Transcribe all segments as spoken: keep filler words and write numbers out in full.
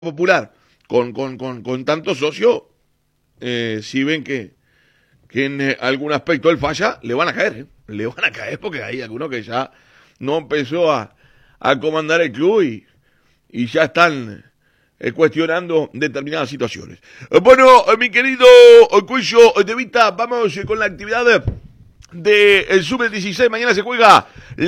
Popular, con, con, con, con tanto socio, eh, si ven que, que en eh, algún aspecto él falla, le van a caer, ¿eh? Le van a caer porque hay algunos que ya no empezó a, a comandar el club y, y ya están eh, cuestionando determinadas situaciones. Eh, bueno, eh, mi querido eh, Cuello de Vita, vamos eh, con la actividad de el sub dieciséis. Mañana se juega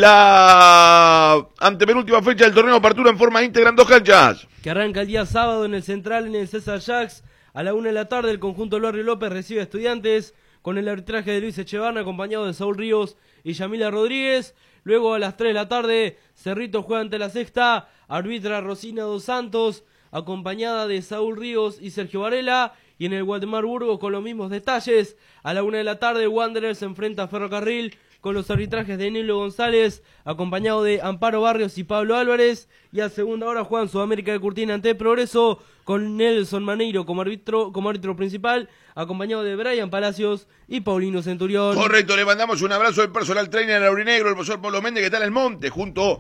la antepenúltima fecha del torneo de apertura en forma íntegra en dos canchas. Que arranca el día sábado en el Central, en el César Jacks. A la una de la tarde el conjunto del Barrio López recibe a Estudiantes con el arbitraje de Luis Echevarne acompañado de Saúl Ríos y Yamila Rodríguez. Luego a las tres de la tarde Cerrito juega ante la Sexta, arbitra Rosina dos Santos acompañada de Saúl Ríos y Sergio Varela. Y en el Waldemar Burgos con los mismos detalles. A la una de la tarde Wanderers se enfrenta a Ferrocarril con los arbitrajes de Nilo González acompañado de Amparo Barrios y Pablo Álvarez. Y a segunda hora juegan Sudamérica de Curtina ante Progreso con Nelson Maneiro como árbitro, como árbitro principal acompañado de Brian Palacios y Paulino Centurión. Correcto, le mandamos un abrazo al personal trainer del Aurinegro, el profesor Pablo Méndez, que está en el monte, junto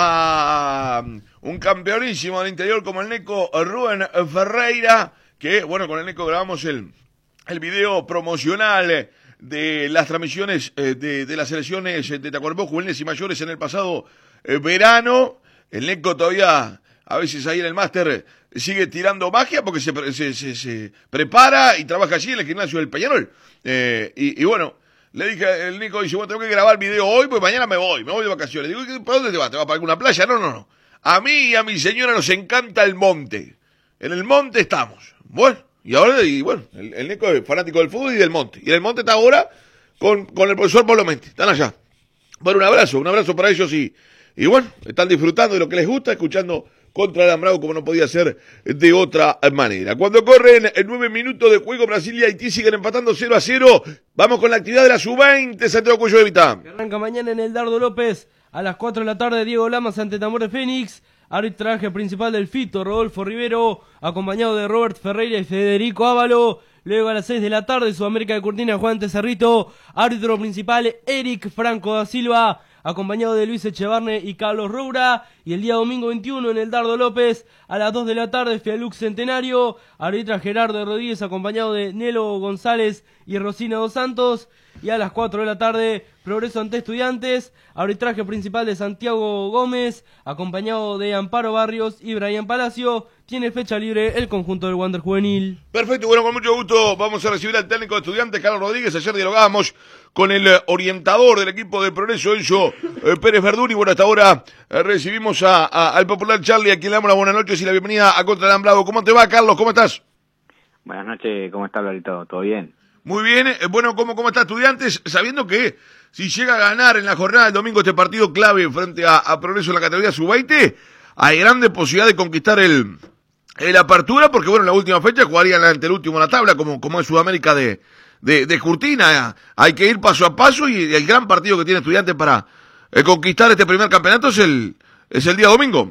a un campeonísimo del interior como el Neco Rubén Ferreira, que, bueno, con el Neco grabamos el, el video promocional de las transmisiones eh, de, de las selecciones de Tacuarembó, juveniles y mayores en el pasado eh, verano. El Neco todavía, a veces ahí en el máster, sigue tirando magia porque se, se, se, se prepara y trabaja allí en el gimnasio del Peñarol. Eh, y, y bueno, le dije, el Nico dice, bueno, tengo que grabar el video hoy porque mañana me voy, me voy de vacaciones. Digo, ¿para dónde te vas? ¿Te vas para alguna playa? No, no, no. A mí y a mi señora nos encanta el monte. En el monte estamos. Bueno, y ahora, y bueno, el, el Nico es fanático del fútbol y del monte. Y el monte está ahora con, con el profesor Pablo Méndez. Están allá. Bueno, un abrazo, un abrazo para ellos y, y bueno, están disfrutando de lo que les gusta, escuchando contra el Alambrado como no podía ser de otra manera. Cuando corren en nueve minutos de juego, Brasil y Haití siguen empatando cero a cero. Vamos con la actividad de la sub veinte, Santiago Cuello de Vita. Que arranca mañana en el Dardo López a las cuatro de la tarde, Diego Lamas ante Tambores Fénix. Arbitraje principal del Fito, Rodolfo Rivero, acompañado de Robert Ferreira y Federico Ávalo. Luego a las seis de la tarde, Sudamérica de Cortina, Juan ante Cerrito. Árbitro principal, Eric Franco da Silva, acompañado de Luis Echevarne y Carlos Roura. Y el día domingo veintiuno en el Dardo López, a las dos de la tarde, Fialux Centenario. Arbitra Gerardo Rodríguez, acompañado de Nelo González y Rosina dos Santos. Y a las cuatro de la tarde, Progreso ante Estudiantes. Arbitraje principal de Santiago Gómez, acompañado de Amparo Barrios y Brian Palacio. Tiene fecha libre el conjunto del Wander Juvenil. Perfecto, bueno, con mucho gusto vamos a recibir al técnico de Estudiantes, Carlos Rodríguez. Ayer dialogábamos con el eh, orientador del equipo de Progreso, Enzo eh, Pérez Verdún. Y bueno, hasta ahora eh, recibimos a, a, al popular Charlie, a quien le damos las buenas noches y la bienvenida a Contra el Alambrado. ¿Cómo te va, Carlos? ¿Cómo estás? Buenas noches, ¿cómo está, Blarito? ¿Todo bien? Muy bien, eh, bueno, ¿cómo, ¿cómo está Estudiantes? Sabiendo que si llega a ganar en la jornada del domingo este partido clave frente a, a Progreso en la categoría sub veinte, hay grandes posibilidades de conquistar el, el apertura, porque bueno, en la última fecha jugarían ante el último en la tabla, como, como es Sudamérica de, de, de Curtina. Hay que ir paso a paso y el gran partido que tiene Estudiantes para eh, conquistar este primer campeonato es el, es el día domingo.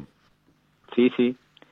Sí, sí.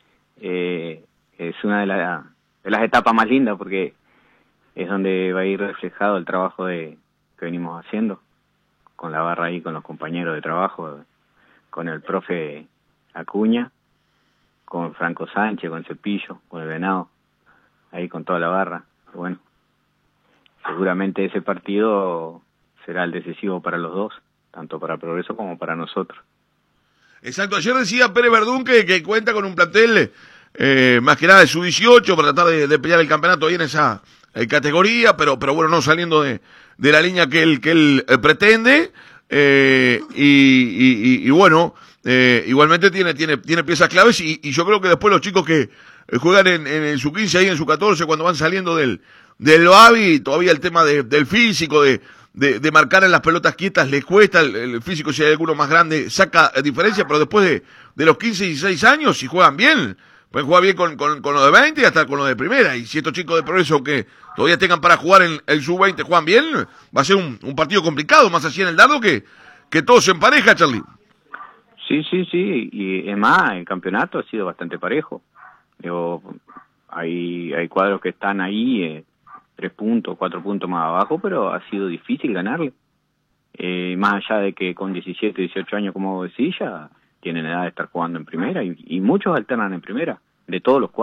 Eh, es una de, la, de las etapas más lindas porque es donde va a ir reflejado el trabajo de que venimos haciendo, con la barra ahí, con los compañeros de trabajo, con el profe Acuña, con Franco Sánchez, con Cepillo, con el Venado, ahí con toda la barra. Bueno, seguramente ese partido será el decisivo para los dos, tanto para Progreso como para nosotros. Exacto, ayer decía Pérez Verdún que, que cuenta con un plantel eh, más que nada de sub dieciocho para tratar de, de pelear el campeonato ahí en esa eh, categoría, pero pero bueno, no saliendo de, de la línea que él que él eh, pretende, eh, y, y, y bueno, eh, igualmente tiene tiene tiene piezas claves y, y yo creo que después los chicos que eh, juegan en, en su quince ahí en su catorce cuando van saliendo del del Bavi, todavía el tema de, del físico, de De, de marcar en las pelotas quietas les cuesta, el, el físico si hay alguno más grande saca diferencia, pero después de, de los quince y dieciséis años, si juegan bien, pueden jugar bien con, con, con los de veinte y hasta con los de primera, y si estos chicos de Progreso que todavía tengan para jugar en el sub veinte juegan bien, va a ser un, un partido complicado, más así en el dardo que, que todo se empareja, Charlie. Sí, sí, sí, y es más, el campeonato ha sido bastante parejo. Digo, hay, hay cuadros que están ahí, eh, tres puntos, cuatro puntos más abajo, pero ha sido difícil ganarle. Eh, más allá de que con diecisiete, dieciocho años, como decís, ya tienen edad de estar jugando en primera, y, y muchos alternan en primera. de todos los cuadros.